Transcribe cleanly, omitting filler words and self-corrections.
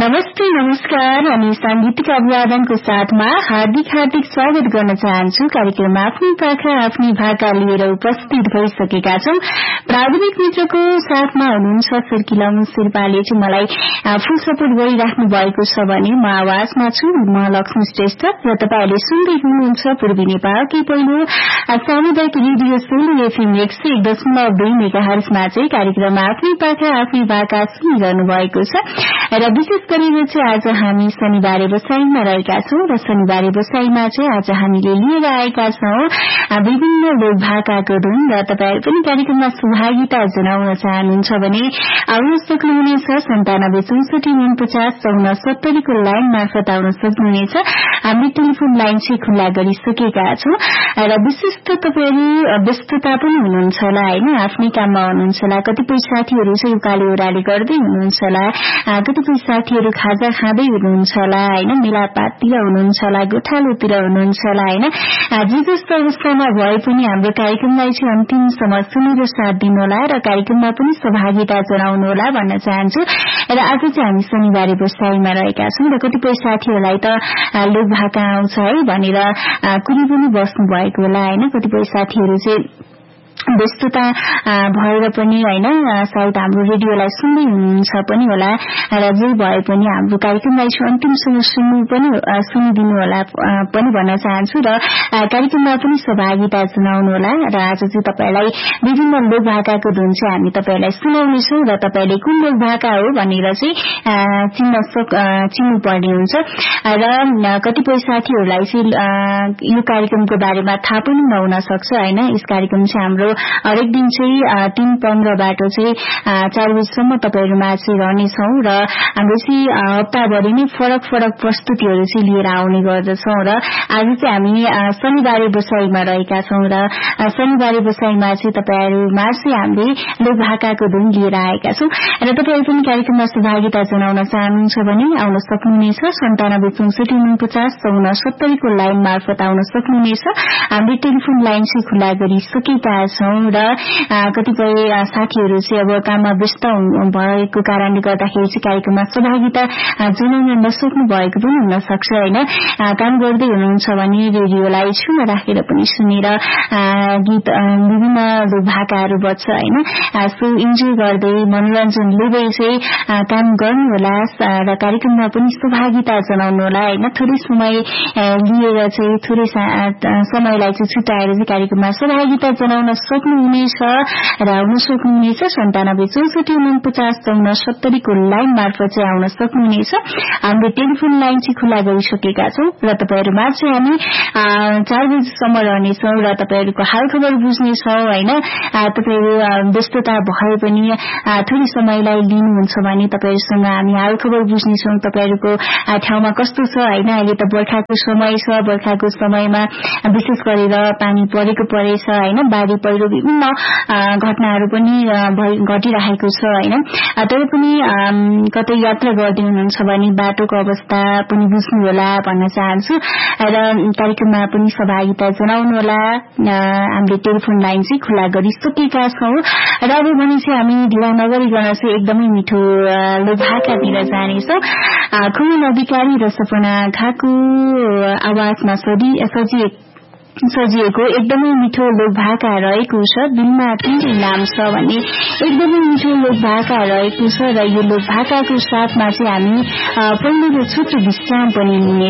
नमस्ते नमस्कार अनि सांगीतिक अभिवादनको साथमा हार्दिक स्वागत गर्न चाहन्छु। कार्यक्रममा आफ्नै पाखा आफ्नै भाका लिएर उपस्थित भइसकेका छौं। प्राविधिक मित्रको साथमा हुनुहुन्छ सुर्किलाम शेर्पाले चाहिँ मलाई फुल सपोर्ट गरिराख्नु भएको छ भने म आवाजमा छु म लक्ष्मी श्रेष्ठ र तपाईहरुले सुन्दै हुनुहुन्छ पूर्वी नेपालकै पहिलो सामुदायिक रेडियो सोलो एफएम 101.2 मेगाहर्जमा चाहिँ कार्यक्रममा आफ्नै पाखा आफ्नै भाका सुनिरहनु भएको छ र विशेष गरेर चाहिँ आज हामी शनिबारे बसाईमा रहेका छौं र शनिबारे बसाईमा चाहिँ आज हामीले लिएर आएका छौं विभिन्न लोक भाकाको धुन र तपाईहरु पनि कार्यक्रममा सहभागिता जनाउन चाहनुहुन्छ भने आउन सक्नुहुनेछ 9764495470 को लाइन मार्फत आउन सक्नुहुनेछ। हामी टेलिफोन लाइन चाहिँ खुल्ला गरिसकेका छौं र विशेष त तपाईहरु व्यस्तता पनि हुनुहुन्छ होला हैन, आफ्नै काममा हुनुहुन्छ होला, कतिपय साथीहरु चाहिँ उकाले ओह्राले गर्दै हुनुहुन्छ होला, कतिपय साथीहरु खाजा खाँदै हुनुहुन्छ होला हैन, मेलापाततिर हुनुहुन्छ होला, गोठालोतिर हुनुहुन्छ होला हैन। जे जस्तो अवस्थामा भए पनि हाम्रो कार्यक्रमलाई चाहिँ अन्तिमसम्म सुनेर साथ दिनुहोला र कार्यक्रममा पनि सहभागिता जनाउनु होला भन्न चाहन्छु। र आज चाहिँ हामी शनिबारे बसाईमा रहेका छौं र कतिपय साथीहरुलाई त लोक भाका आउँछ है भनेर कुनै पनि बस्नु भएको होला हैन। कतिपय साथीहरु चाहिँ व्यस्तता भएर पनि हैन सायद हाम्रो रेडियोलाई सुन्दै हुनुहुन्छ पनि होला र जे भए पनि हाम्रो कार्यक्रमलाई अन्तिमसम्म सुनिदिनु होला पनि भन्न चाहन्छु र कार्यक्रममा पनि सहभागिता जनाउनु होला। र आज चाहिँ तपाईलाई विभिन्न लोक भाकाको धुन चाहिँ हामी तपाईलाई सुनाउनेछौं र तपाईले कुन लोक भाका हो भनेर चाहिँ चिन्नु पर्ने हुन्छ। र कतिपय साथीहरुलाई चाहिँ यो कार्यक्रमको बारेमा थाहा पनि नहुन सक्छ हैन। यस कार्यक्रम चाहिँ हाम्रो हरेक दिन चाहिँ 3:15 बाट चाहिँ 4 बजेसम्म तपाईहरुमा चाहिँ रहनेछौं र हाम्रो चाहिँ हप्ताभरि नै फरक प्रस्तुतिहरु चाहिँ लिएर आउने गर्दछौं। र आज चाहिँ हामी शनिबारे बसाईमा रहेका छौं र शनिबारे बसाईमा चाहिँ तपाईहरुमा चाहिँ हामीले लोक भाकाको धुन लिएर आएका छौं र तपाईहरु पनि कार्यक्रममा सहभागिता जनाउन चाहनुहुन्छ भने आउन सक्नुहुनेछ 9764495470 को लाइन मार्फत आउन सक्नुहुनेछ। हामीले टेलिफोन लाइन चाहिँ खुल्ला गरिसकेका छौं र कतिपय साथीहरु चाहिँ अब काममा व्यस्त भएको कारणले गर्दाखेरि चाहिँ कार्यक्रममा सहभागिता जनाउन नसक्नु भएको पनि हुन सक्छ हैन। काम गर्दै हुनुहुन्छ भने रेडियोलाई छुमा राखेर पनि सुनेर गीत विभिन्न लोक भाकाहरु बज्छ हैन, सो इन्जोय गर्दै मनोरञ्जन लिँदै चाहिँ काम गर्नु होला र कार्यक्रममा पनि सहभागिता जनाउनु होला हैन। थोरै समय लिएर चाहिँ थोरै समयलाई चाहिँ छुटाएर चाहिँ कार्यक्रममा सहभागिता जनाउन सक्नुहुनेछ र आउन सक्नुहुनेछ 9764495470 को लाइन मार्फत चाहिँ आउन सक्नुहुनेछ। हामीले टेलिफोन लाइन चाहिँ खुल्ला गरिसकेका छौं र तपाईहरुमा चाहिँ हामी 4 बजेसम्म रहनेछौं र तपाईहरुको हालखबर बुझ्नेछौं हैन। तपाईहरु व्यस्तता भए पनि थोरै समयलाई लिनुहुन्छ भने तपाईहरुसँग हामी हालखबर बुझ्नेछौं। तपाईहरुको ठाउँमा कस्तो छ हैन, अहिले त बर्खाको समय छ, बर्खाको समयमा विशेष गरेर पानी परेछ हैन, बाढी पहिरो विभिन्न घटनाहरु पनि घटिरहेको छ हैन। तर पनि कतै यात्रा गर्दै हुनुहुन्छ भने बाटोको अवस्था पनि बुझ्नु होला भन्न चाहन्छु र कार्यक्रममा पनि सहभागिता जनाउनु होला। हामीले टेलिफोन लाइन चाहिँ खुल्ला गरिसकेका छौं र अब भने चाहिँ हामी ढिला नगरिकन चाहिँ एकदमै मिठो लोक भाकातिर जानेछौं। खुन अधिकारी र सपना खाको आवाजमा सजिएको एकदमै मिठो लोक भाका रहेको छ। दिलमा तिम्रो नाम छ भन्ने एकदमै मिठो लोक भाका रहेको छ र यो लोक भाकाको साथमा चाहिँ हामी पहिलो छोटो विश्राम पनि लिने